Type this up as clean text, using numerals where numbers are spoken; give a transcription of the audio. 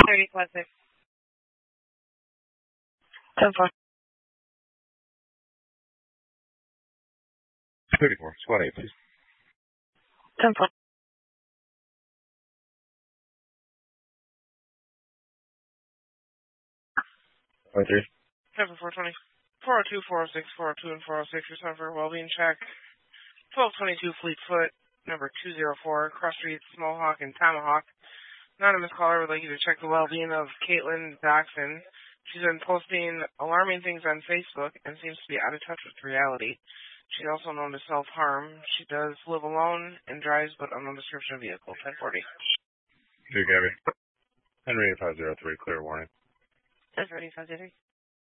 30 classic. 10-4. 34. Squad 8, please. 10-4. 23. 10-4, 420. 402, 406, 402, and 406. Return for well-being check. 1222 Fleetfoot, number 204, Cross Street, Smallhawk, and Tomahawk. Anonymous caller would like you to check the well-being of Caitlin Doxson. She's been posting alarming things on Facebook and seems to be out of touch with reality. She's also known to self-harm. She does live alone and drives but unknown description of vehicle. 1040. Here, Gabby. Henry 503, clear warning. Henry 503.